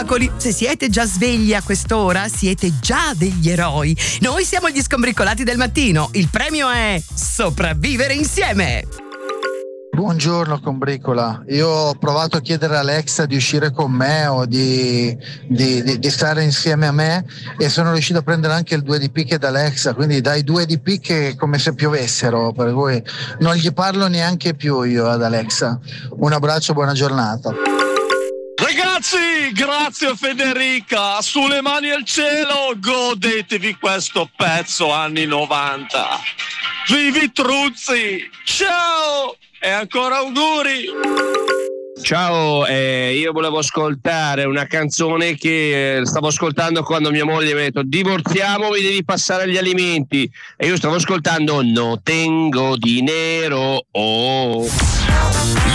Se siete già svegli a quest'ora, siete già degli eroi. Noi siamo gli Scombricolati del mattino. Il premio è sopravvivere insieme. Buongiorno Combricola, io ho provato a chiedere a Alexa di uscire con me o di stare insieme a me e sono riuscito a prendere anche il 2 di picche da Alexa, quindi dai 2 di picche come se piovessero, per cui non gli parlo neanche più io ad Alexa. Un abbraccio, buona giornata. Ragazzi, grazie Federica, sulle mani al cielo, godetevi questo pezzo anni 90. Vivi Truzzi, ciao e ancora auguri. Ciao, io volevo ascoltare una canzone che stavo ascoltando quando mia moglie mi ha detto divorziamo, mi devi passare gli alimenti, e io stavo ascoltando No tengo dinero, oh.